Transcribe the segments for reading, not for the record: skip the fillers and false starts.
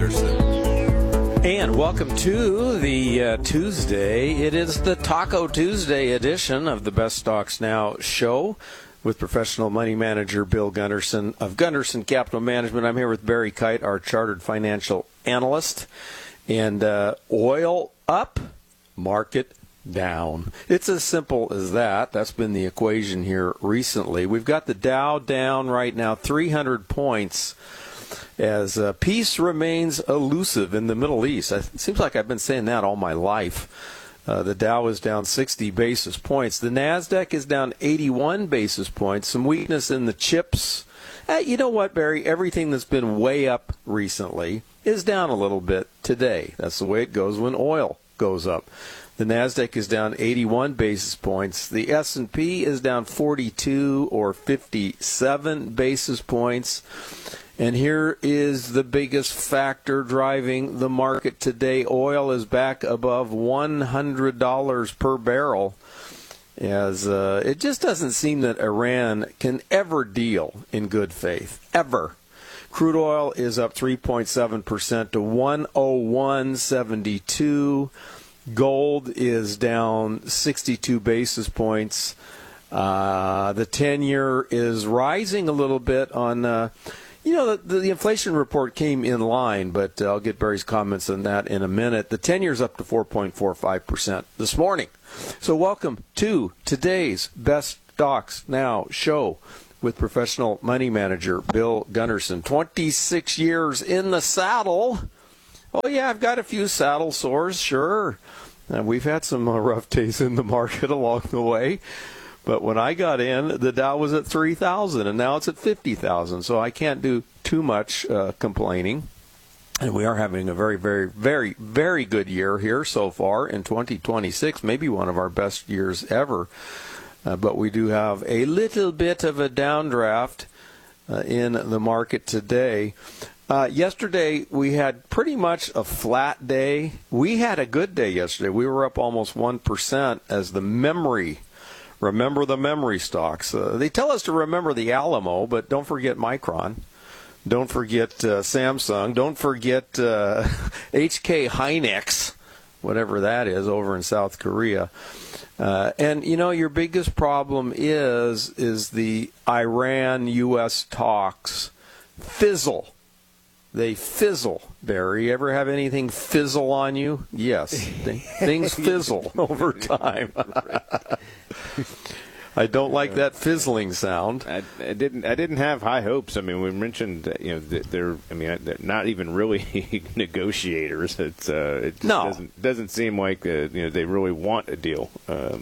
Gunderson. And welcome to the Tuesday. It is the Taco Tuesday edition of the Best Stocks Now show with professional money manager Bill Gunderson of Gunderson Capital Management. I'm here with Barry Kite, our chartered financial analyst. And oil up, market down. It's as simple as that. That's been the equation here recently. We've got the Dow down right now 300 points as peace remains elusive in the Middle East. It seems like I've been saying that all my life. The Dow is down 60 basis points. The NASDAQ is down 81 basis points. Some weakness in the chips. You know what, Barry? Everything that's been way up recently is down a little bit today. That's the way it goes when oil goes up. The NASDAQ is down 81 basis points. The S&P is down 42 or 57 basis points. And here is the biggest factor driving the market today. Oil is back above $100 per barrel, as it just doesn't seem that Iran can ever deal in good faith, ever. Crude oil is up 3.7% to 101.72. Gold is down 62 basis points. The 10-year is rising a little bit on, the inflation report came in line, but I'll get Barry's comments on that in a minute. The 10-year's up to 4.45% this morning. So welcome to today's Best Stocks Now show with professional money manager Bill Gunderson. 26 years in the saddle. Oh, yeah, I've got a few saddle sores, sure. We've had some rough days in the market along the way. But when I got in, the Dow was at 3,000, and now it's at 50,000. So I can't do too much complaining. And we are having a very, very, very, very good year here so far in 2026, maybe one of our best years ever. But we do have a little bit of a downdraft in the market today. Yesterday, we had pretty much a flat day. We had a good day yesterday. We were up almost 1% as remember the memory stocks. They tell us to remember the Alamo, but don't forget Micron. Don't forget Samsung. Don't forget HK Hynix, whatever that is, over in South Korea. And, your biggest problem is the Iran-U.S. talks fizzle. They fizzle, Barry. Ever have anything fizzle on you? Yes. Things fizzle over time. I don't like that fizzling sound. I didn't have high hopes. I mean, we mentioned they're not even really negotiators. It doesn't seem like they really want a deal. I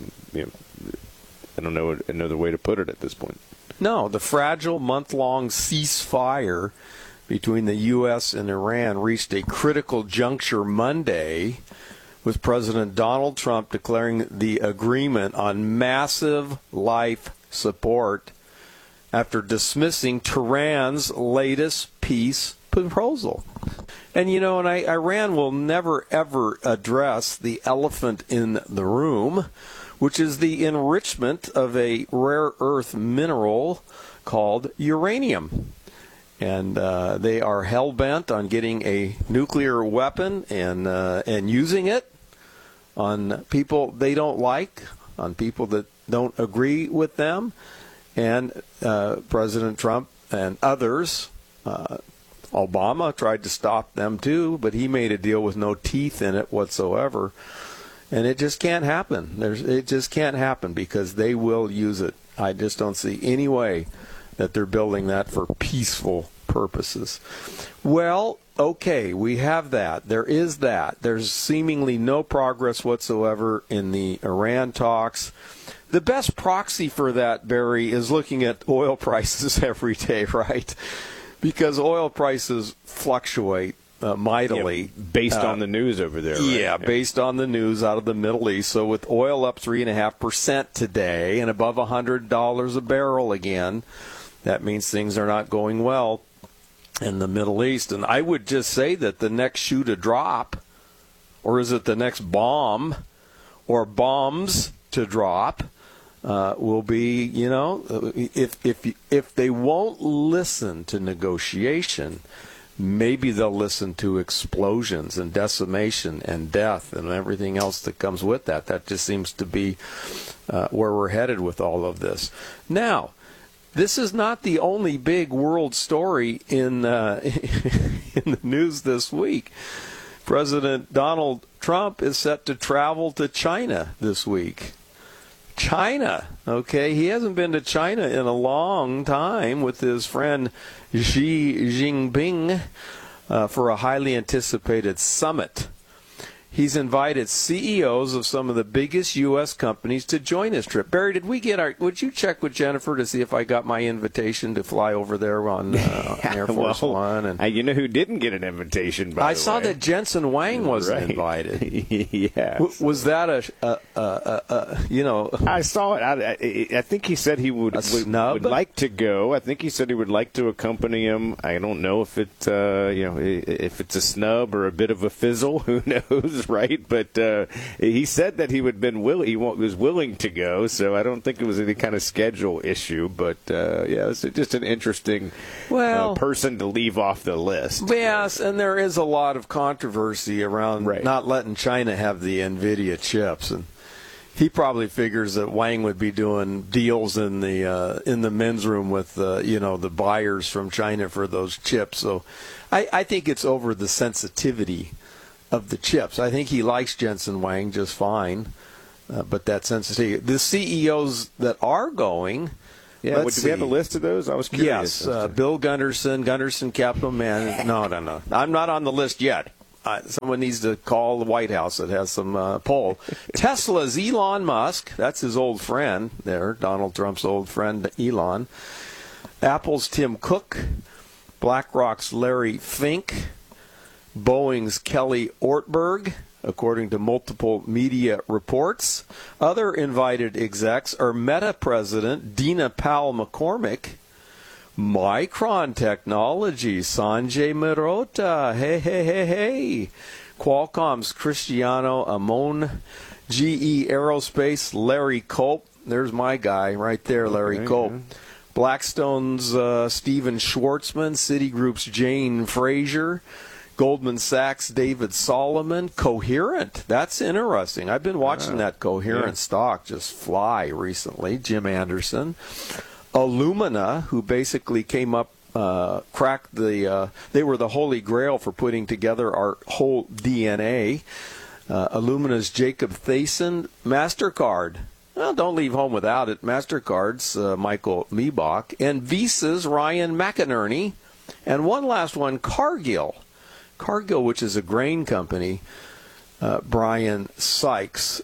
don't know another way to put it at this point. No, the fragile month-long ceasefire between the U.S. and Iran reached a critical juncture Monday, with President Donald Trump declaring the agreement on massive life support after dismissing Tehran's latest peace proposal. And, Iran will never, ever address the elephant in the room, which is the enrichment of a rare earth mineral called uranium. And they are hell-bent on getting a nuclear weapon and using it on people they don't like, on people that don't agree with them. And President Trump and others, Obama tried to stop them too, but he made a deal with no teeth in it whatsoever. And it just can't happen. It just can't happen because they will use it. I just don't see any way that they're building that for peaceful purposes. Well, okay, we have that. There is that. There's seemingly no progress whatsoever in the Iran talks. The best proxy for that, Barry, is looking at oil prices every day, right? Because oil prices fluctuate mightily. Yeah, based on the news over there, right? Yeah, based on the news out of the Middle East. So with oil up 3.5% today and above $100 a barrel again, that means things are not going well in the Middle East. And I would just say that the next shoe to drop, or is it the next bomb, or bombs to drop, will be, if they won't listen to negotiation, maybe they'll listen to explosions and decimation and death and everything else that comes with that. That just seems to be where we're headed with all of this. Now, this is not the only big world story in in the news this week. President Donald Trump is set to travel to China this week. China, okay? He hasn't been to China in a long time with his friend Xi Jinping for a highly anticipated summit. He's invited CEOs of some of the biggest U.S. companies to join his trip. Barry, would you check with Jennifer to see if I got my invitation to fly over there on Air Force One? And you know who didn't get an invitation, by the way? I saw that Jensen Wang wasn't invited. Yes. Was that I saw it. I think he said he would like to go. I think he said he would like to accompany him. I don't know if it's if it's a snub or a bit of a fizzle. Who knows? Right, but he said that he was willing to go, so I don't think it was any kind of schedule issue. But it's just an interesting person to leave off the list. Yes, and there is a lot of controversy around not letting China have the NVIDIA chips, and he probably figures that Wang would be doing deals in the men's room with the buyers from China for those chips. So I think it's over the sensitivity of the chips. I think he likes Jensen Wang just fine, but that sensitivity. The CEOs that are going, do we have a list of those? I was curious. Yes, Bill Gunderson Capital Man. No, I'm not on the list yet. Someone needs to call the White House that has some poll. Tesla's Elon Musk, that's his old friend there, Donald Trump's old friend Elon. Apple's Tim Cook, BlackRock's Larry Fink, Boeing's Kelly Ortberg, according to multiple media reports. Other invited execs are Meta president Dina Powell-McCormick, Micron Technology, Sanjay Mehrotra, hey, Qualcomm's Cristiano Amon, GE Aerospace, Larry Culp, there's my guy right there, Larry Culp. Yeah. Blackstone's Steven Schwartzman, Citigroup's Jane Fraser, Goldman Sachs' David Solomon, Coherent. That's interesting. I've been watching that Coherent stock just fly recently. Jim Anderson. Illumina, who basically came up, cracked they were the holy grail for putting together our whole DNA. Illumina's Jacob Thaysen. MasterCard. Well, don't leave home without it. MasterCard's Michael Miebach. And Visa's Ryan McInerney. And one last one, Cargill, which is a grain company, Brian Sykes.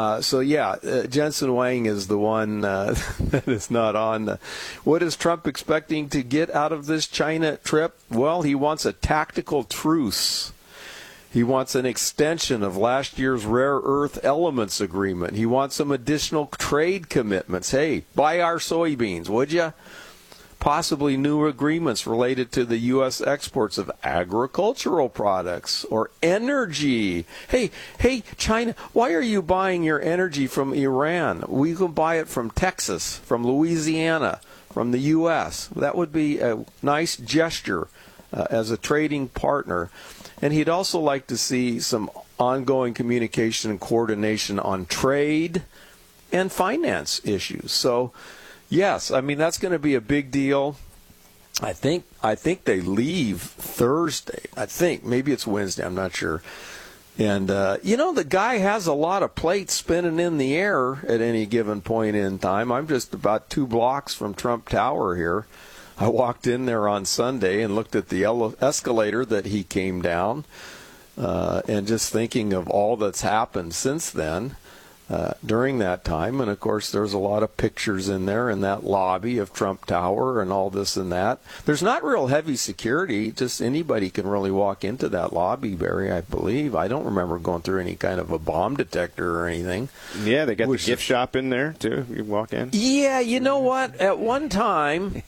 Jensen Wang is the one that is not on. What is Trump expecting to get out of this China trip? Well, he wants a tactical truce. He wants an extension of last year's rare earth elements agreement. He wants some additional trade commitments. Hey, buy our soybeans, would you? Possibly new agreements related to the U.S. exports of agricultural products or energy. Hey, China, why are you buying your energy from Iran? We can buy it from Texas, from Louisiana, from the U.S. That would be a nice gesture as a trading partner. And he'd also like to see some ongoing communication and coordination on trade and finance issues. So, yes, I mean, that's going to be a big deal. I think they leave Thursday. I think maybe it's Wednesday. I'm not sure. And the guy has a lot of plates spinning in the air at any given point in time. I'm just about 2 blocks from Trump Tower here. I walked in there on Sunday and looked at the escalator that he came down, and just thinking of all that's happened since then. During that time, and of course there's a lot of pictures in there in that lobby of Trump Tower and all this and that. There's not real heavy security, just anybody can really walk into that lobby, Barry, I believe. I don't remember going through any kind of a bomb detector or anything. Yeah, they got the gift shop in there too. You walk in. Yeah, you know what? At one time,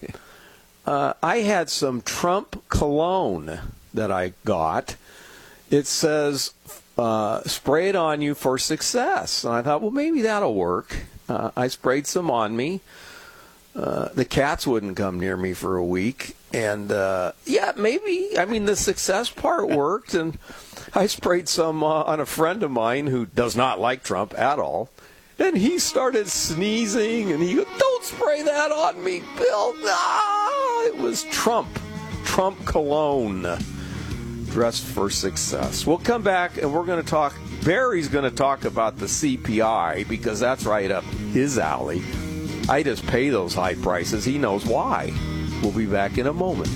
I had some Trump cologne that I got. It says, spray it on you for success. And I thought, well, maybe that'll work. I sprayed some on me. The cats wouldn't come near me for a week. And, maybe, the success part worked. And I sprayed some on a friend of mine who does not like Trump at all. And he started sneezing, and he goes, "Don't spray that on me, Bill." Ah, it was Trump cologne, dressed for success. We'll come back, and we're going to talk. Barry's going to talk about the CPI, because that's right up his alley. I just pay those high prices. He knows why. We'll be back in a moment.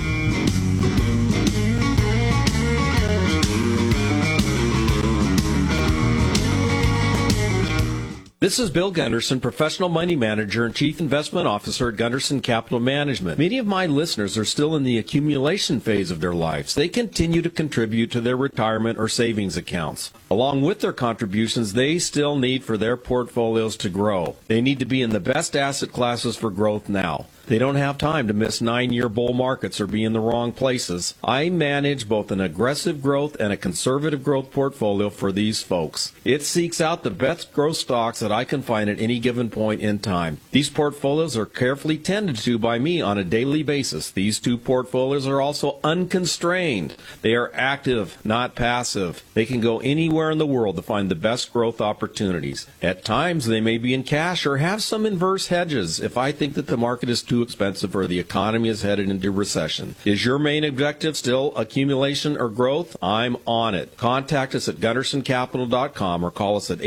This is Bill Gunderson, Professional Money Manager and Chief Investment Officer at Gunderson Capital Management. Many of my listeners are still in the accumulation phase of their lives. They continue to contribute to their retirement or savings accounts. Along with their contributions, they still need for their portfolios to grow. They need to be in the best asset classes for growth now. They don't have time to miss 9-year bull markets or be in the wrong places. I manage both an aggressive growth and a conservative growth portfolio for these folks. It seeks out the best growth stocks that I can find at any given point in time. These portfolios are carefully tended to by me on a daily basis. These two portfolios are also unconstrained. They are active, not passive. They can go anywhere in the world to find the best growth opportunities. At times, they may be in cash or have some inverse hedges if I think that the market is too expensive or the economy is headed into recession. Is your main objective still accumulation or growth? I'm on it. Contact us at GundersonCapital.com or call us at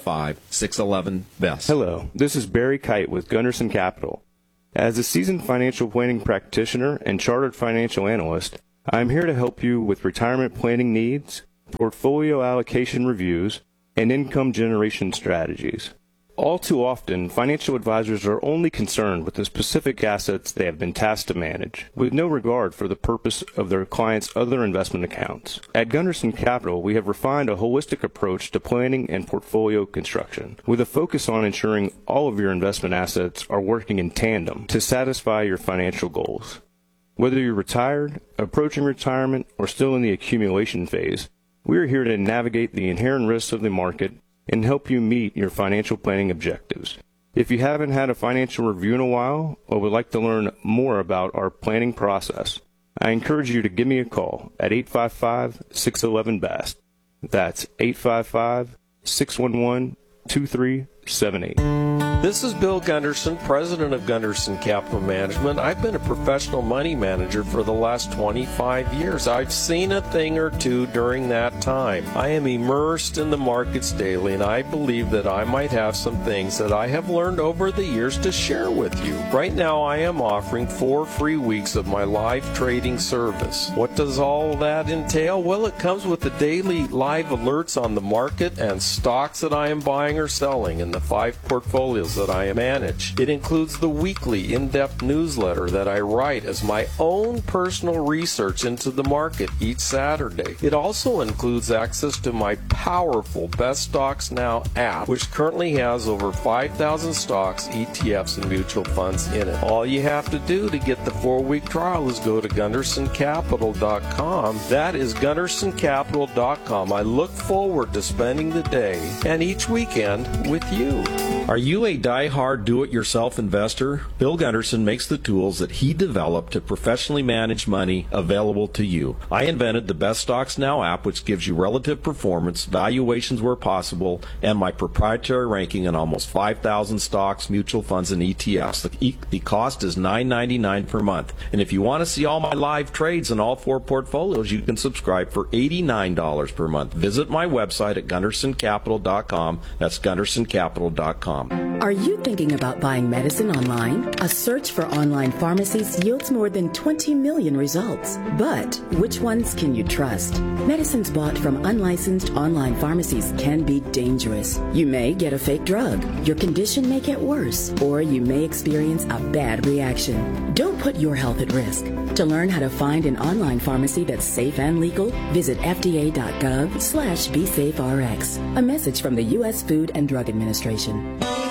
855-611-BEST. Hello, this is Barry Kite with Gunderson Capital. As a seasoned financial planning practitioner and chartered financial analyst, I am here to help you with retirement planning needs, portfolio allocation reviews, and income generation strategies. All too often, financial advisors are only concerned with the specific assets they have been tasked to manage, with no regard for the purpose of their clients' other investment accounts. At Gunderson Capital, we have refined a holistic approach to planning and portfolio construction, with a focus on ensuring all of your investment assets are working in tandem to satisfy your financial goals. Whether you're retired, approaching retirement, or still in the accumulation phase, we are here to navigate the inherent risks of the market and help you meet your financial planning objectives. If you haven't had a financial review in a while or would like to learn more about our planning process, I encourage you to give me a call at 855-611-BEST. That's 855-611-2378. This is Bill Gunderson, President of Gunderson Capital Management. I've been a professional money manager for the last 25 years. I've seen a thing or two during that time. I am immersed in the markets daily, and I believe that I might have some things that I have learned over the years to share with you. Right now, I am offering 4 free weeks of my live trading service. What does all that entail? Well, it comes with the daily live alerts on the market and stocks that I am buying or selling in the 5 portfolios that I manage. It includes the weekly in-depth newsletter that I write as my own personal research into the market each Saturday. It also includes access to my powerful Best Stocks Now app, which currently has over 5,000 stocks, ETFs, and mutual funds in it. All you have to do to get the 4-week trial is go to GundersonCapital.com. That is GundersonCapital.com. I look forward to spending the day and each weekend with you. Are you a die-hard do-it-yourself investor? Bill Gunderson makes the tools that he developed to professionally manage money available to you. I invented the Best Stocks Now app, which gives you relative performance, valuations where possible, and my proprietary ranking in almost 5,000 stocks, mutual funds, and ETFs. The cost is $9.99 per month. And if you want to see all my live trades in all 4 portfolios, you can subscribe for $89 per month. Visit my website at GundersonCapital.com. That's GundersonCapital.com. Are you thinking about buying medicine online? A search for online pharmacies yields more than 20 million results. But which ones can you trust? Medicines bought from unlicensed online pharmacies can be dangerous. You may get a fake drug, your condition may get worse, or you may experience a bad reaction. Don't put your health at risk. To learn how to find an online pharmacy that's safe and legal, visit fda.gov/BeSafeRx. A message from the U.S. Food and Drug Administration.